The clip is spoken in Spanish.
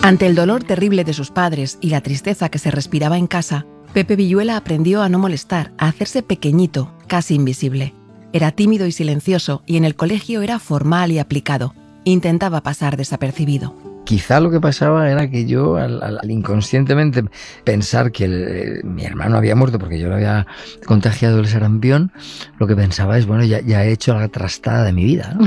Ante el dolor terrible de sus padres y la tristeza que se respiraba en casa, Pepe Villuela aprendió a no molestar, a hacerse pequeñito, casi invisible. Era tímido y silencioso y en el colegio era formal y aplicado. Intentaba pasar desapercibido. Quizá lo que pasaba era que yo, al inconscientemente pensar que mi hermano había muerto porque yo le había contagiado el sarampión, lo que pensaba es, bueno, ya he hecho la trastada de mi vida, ¿no?